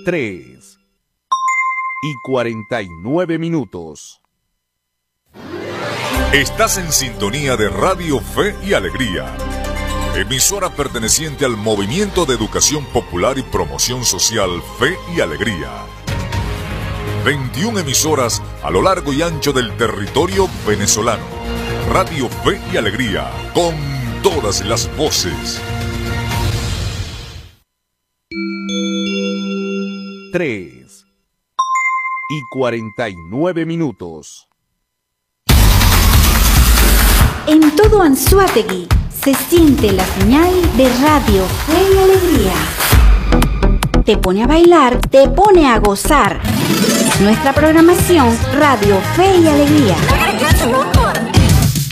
3:49. Estás en sintonía de Radio Fe y Alegría, emisora perteneciente al Movimiento de Educación Popular y Promoción Social Fe y Alegría. 21 emisoras a lo largo y ancho del territorio venezolano. Radio Fe y Alegría, con todas las voces. 3:49. En todo Anzoátegui se siente la señal de Radio Fe y Alegría. Te pone a bailar, te pone a gozar. Nuestra programación Radio Fe y Alegría.